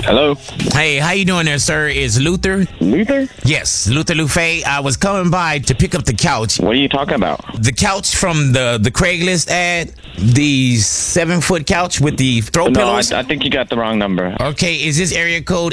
Hello? Hey, how you doing there, sir? Is Luther? Luther? Yes, Luther Lufay. I was coming by to pick up the couch. What are you talking about? The couch from the Craigslist ad, the 7-foot couch with the throw No, pillows. I think you got the wrong number. Okay, is this area code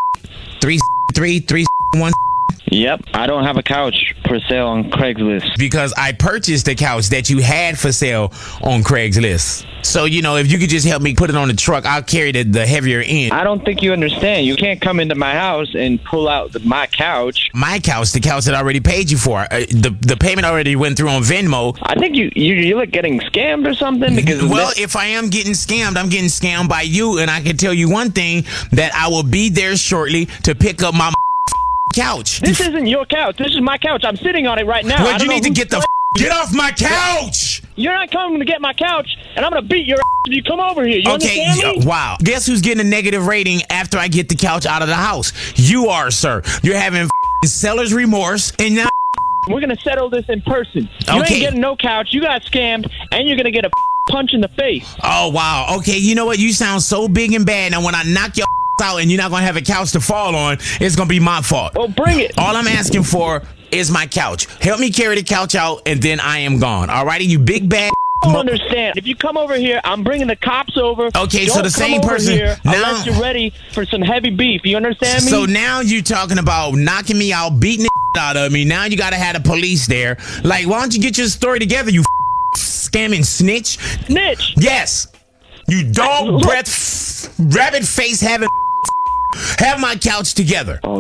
133331? Yep, I don't have a couch for sale on Craigslist. Because I purchased the couch that you had for sale on Craigslist. So, if you could just help me put it on the truck, I'll carry the heavier end. I don't think you understand. You can't come into my house and pull out my couch. My couch, the couch that I already paid you for. The payment already went through on Venmo. I think you look getting scammed or something. Because if I am getting scammed, I'm getting scammed by you. And I can tell you one thing, that I will be there shortly to pick up my couch. This isn't your couch. This is my couch. I'm sitting on it right now. Well, you need to get off my couch. You're not coming to get my couch, and I'm going to beat your ass if you come over here. You understand me? Wow. Guess who's getting a negative rating after I get the couch out of the house? You are, sir. You're having seller's remorse, and now we're going to settle this in person. You ain't getting no couch. You got scammed, and you're going to get a punch in the face. Oh, wow. Okay, you know what? You sound so big and bad. Now, when I knock your out and you're not going to have a couch to fall on, it's going to be my fault. Well, bring it. All I'm asking for is my couch. Help me carry the couch out, and then I am gone. All righty, you big bad. I don't understand. If you come over here, I'm bringing the cops over. Okay, don't so the same come over person here now, unless you're ready for some heavy beef. You understand me? So now you're talking about knocking me out, beating the out of me. Now you got to have the police there. Like, why don't you get your story together, you scamming snitch? Snitch? Yes. You dog breath, rabbit face having. Have my couch together. Oh,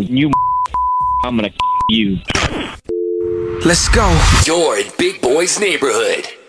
I'm gonna you. Let's go. You're in Big Boy's neighborhood.